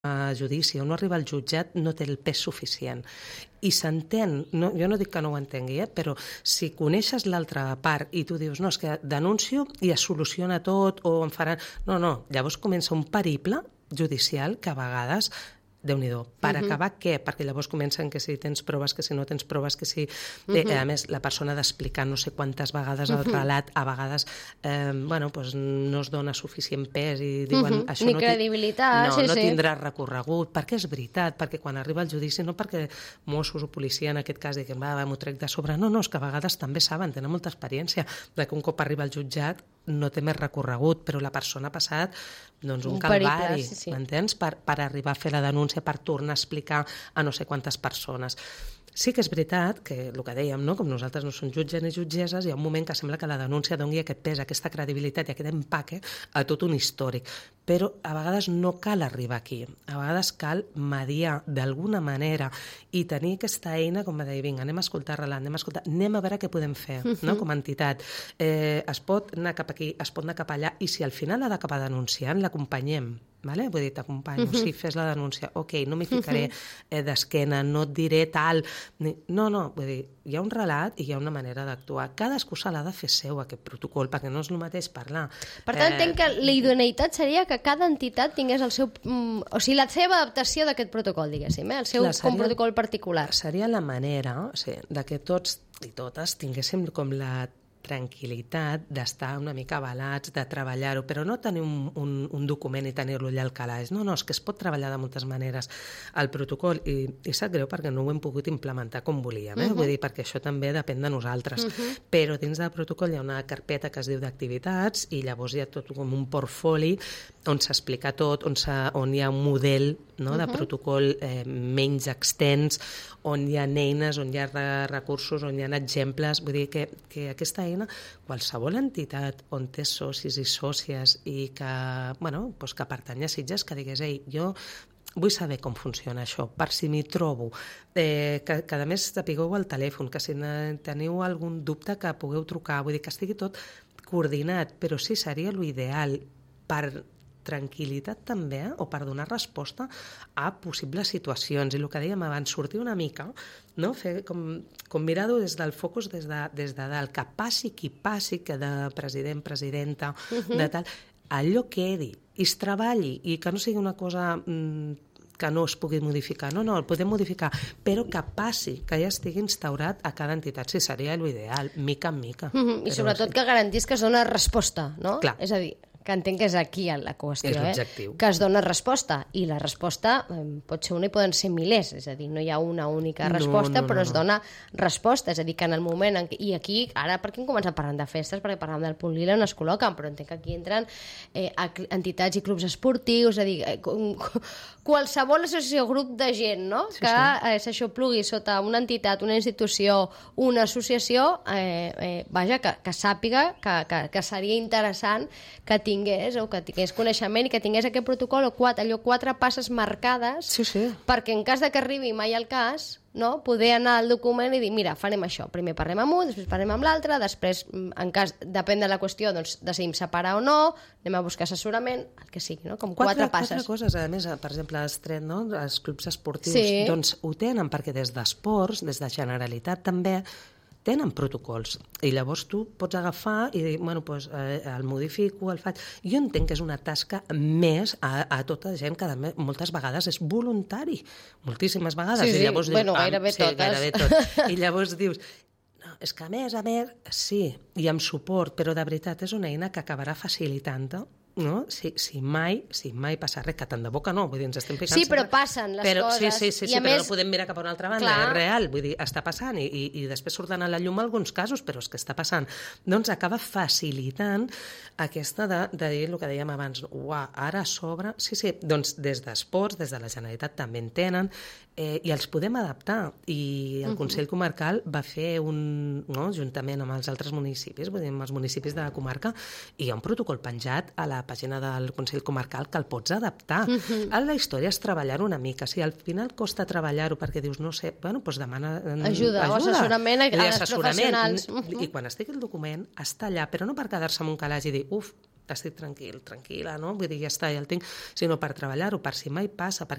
a judici o no arriba al jutjat no té el pes suficient. I s'entén, jo no dic que no ho entengui, però si coneixes l'altra part i tu dius, no, és que denuncio i es soluciona tot o em faran... No, llavors comença un periple judicial que a vegades Déu-n'hi-do. Per acabar què? Perquè llavors comencen que si tens proves, que si no tens proves, que si... A més, la persona ha d'explicar no sé quantes vegades el relat, a vegades no es dona suficient pes i diuen... Això ni credibilitat, no tindrà recorregut, perquè és veritat, perquè quan arriba el judici, no perquè Mossos o policia en aquest cas diguin, m'ho trec de sobre, no, és que a vegades també saben, tenen molta experiència, que un cop arriba al jutjat no té més recorregut, però la persona ha passat un calvari, m'entens? Per arribar a fer la denúncia, per tornar a explicar a no sé quantes persones. Sí que és veritat que, el que dèiem, no? Com nosaltres no som jutges ni jutgesses, hi ha un moment que sembla que la denúncia doni aquest pes, aquesta credibilitat i aquest empaque a tot un històric. Però a vegades no cal arribar aquí. A vegades cal mediar d'alguna manera i tenir aquesta eina com de dir, vinga, anem a escoltar relat, anem a veure què podem fer, no? Com a entitat. Es pot anar cap aquí, es pot anar cap allà, i si al final ha d'acabar denunciant, l'acompanyem. Vale? Vull dir, t'acompanyo, sí, fes la denúncia, ok, no m'hi ficaré d'esquena, no et diré tal... No, vull dir, hi ha un relat i hi ha una manera d'actuar. Cadascú se l'ha de fer seu, aquest protocol, perquè no és el mateix parlar. Per tant, entenc que la idoneïtat seria que cada entitat tingués el seu... O sigui, la seva adaptació d'aquest protocol, diguéssim, el seu com protocol particular. Seria la manera de que tots i totes tinguéssim com la tranquil·litat d'estar una mica avalats, de treballar-ho, però no tenir un document i tenir-lo allà al calaix. No, és que es pot treballar de moltes maneres el protocol i sap greu perquè no ho hem pogut implementar com volíem, vull dir, perquè això també depèn de nosaltres. Però dins del protocol hi ha una carpeta que es diu d'activitats i llavors hi ha tot com un portfoli on s'explica tot, on hi ha un model de protocol menys extens, on hi ha eines, on hi ha recursos, on hi ha exemples. Vull dir que aquesta eina, qualsevol entitat on té socis i sòcies i que pertany a Sitges, que digués, ei, jo vull saber com funciona això, per si m'hi trobo, que a més sapigueu el telèfon, que si teniu algun dubte que pugueu trucar, vull dir que estigui tot coordinat, però sí seria l'ideal per tranquil·litat també, o per donar resposta a possibles situacions. I el que dèiem abans, sortir una mica, fer com mirar-ho des del focus, des de dalt, que passi qui passi, que de president, presidenta, de tal, allò quedi i es treballi i que no sigui una cosa que no es pugui modificar. No, el podem modificar, però que passi, que ja estigui instaurat a cada entitat. Sí, seria l'ideal, mica en mica. I sobretot que garantís que es dona resposta, no? Clar. És a dir, que entenc que és aquí la qüestió, és l'objectiu. Que es dona resposta, i la resposta pot ser una i poden ser milers, és a dir, no hi ha una única resposta, però es dona resposta, és a dir, que en el moment i aquí, ara perquè hem començat parlant de festes, perquè parlem del punt lila on es col·loquen, però entenc que aquí entren entitats i clubs esportius, és a dir, qualsevol associació, grup de gent, no? Sí, que s'aixoplugui sota una entitat, una institució, una associació, vaja, que sàpiga que seria interessant que tingués coneixement i que tingués aquest protocol o quatre passes marcades perquè en cas de que arribi mai al cas, poder anar al document i dir, mira, farem això, primer parlem amb un, després parlem amb l'altre, després, en cas, depèn de la qüestió, doncs decidim separar o no, anem a buscar assessorament, el que sigui, com quatre passes. Quatre coses, a més, per exemple, els clubs esportius, doncs ho tenen, perquè des d'esports, des de Generalitat també, tenen protocols, i llavors tu pots agafar i dir, el modifico, el faig... Jo entenc que és una tasca més a tota gent que moltes vegades és voluntari, moltíssimes vegades. Sí, i llavors dius, gairebé totes. Gairebé tot. I llavors dius, no, és que a més, sí, i amb suport, però de veritat és una eina que acabarà facilitant-te, no? Si mai passa res, que tant de boca no, vull dir, ens estem fixant... Sí, però passen les coses. Sí, però no podem mirar cap a una altra banda, és real, vull dir, està passant, i després surten a la llum alguns casos, però és que està passant. Doncs acaba facilitant aquesta de dir el que dèiem abans, ara a sobre... Sí, doncs des d'esports, des de la Generalitat també en tenen, i els podem adaptar, i el Consell Comarcal va fer juntament amb els altres municipis, vull dir, amb els municipis de la comarca, i hi ha un protocol penjat a la pàgina del Consell Comarcal que el pots adaptar. La història és treballar una mica. Si al final costa treballar-ho perquè dius, no sé, doncs demana ajuda o assessorament a les professionals. I quan estigui el document està allà, però no per quedar-se amb un calaix i dir, que estic tranquil, tranquil·la, no? Vull dir, ja està, ja el tinc, sinó per treballar-ho, per si mai passa, perquè